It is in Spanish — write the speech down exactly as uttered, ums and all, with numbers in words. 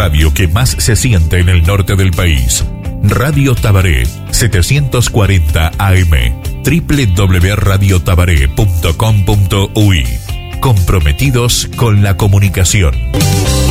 radio que más se siente en el norte del país. Radio Tabaré, setecientos cuarenta A M, doble u doble u doble u punto radio tabaré punto com punto u y. Comprometidos con la comunicación.